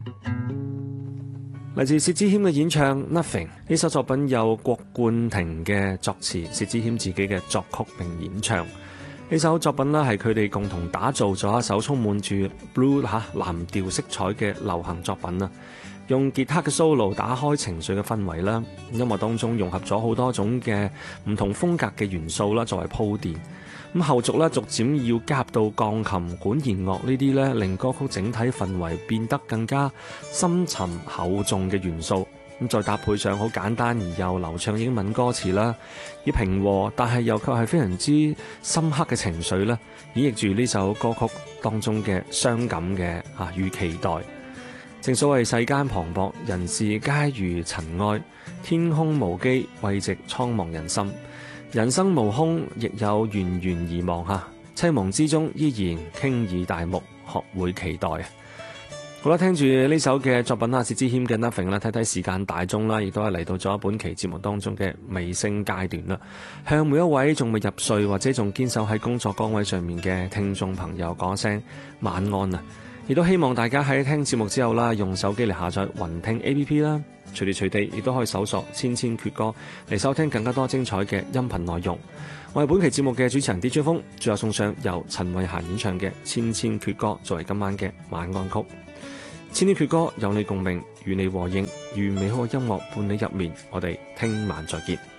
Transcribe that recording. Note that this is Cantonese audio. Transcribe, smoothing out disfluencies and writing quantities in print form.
嚟自薛之謙嘅演唱《Nothing》，呢首作品有郭冠廷嘅作詞，薛之謙自己嘅作曲並演唱。呢首作品呢係佢哋共同打造咗一首充滿住 blue 藍調色彩嘅流行作品啦。用吉他嘅 solo 打開情緒嘅氛圍啦，音樂當中融合咗好多種嘅唔同風格嘅元素啦，作為鋪墊。咁後續咧，逐漸要加入到鋼琴、管弦樂呢啲咧，令歌曲整體氛圍變得更加深沉厚重嘅元素。咁再搭配上好簡單而又流暢英文歌詞啦，以平和但係又卻係非常之深刻嘅情緒咧，演繹住呢首歌曲當中嘅傷感嘅與期待。正所謂世間磅礴，人事皆如塵埃，天空無機，慰藉蒼茫人心。人生無空，亦有緣緣而忘嚇，凄忙之中依然傾耳大目，學會期待。好啦，聽住呢首嘅作品薛之謙嘅 Nothing 啦，睇睇時間大鐘啦，亦都係嚟到咗本期節目當中嘅尾聲階段啦。向每一位仲未入睡或者仲堅守喺工作崗位上面嘅聽眾朋友講聲晚安啊！亦都希望大家喺聽節目之後啦，用手機嚟下載雲聽 APP 啦，隨時隨地亦都可以搜索千千闕歌嚟收聽更加多精彩嘅音頻內容。我係本期節目嘅主持人 DJ 風，最後送上由陳慧嫻演唱嘅千千闕歌作為今晚嘅晚安曲。千千闕歌有你共鳴，與你和應，願美好嘅音樂伴你入眠。我哋聽晚再見。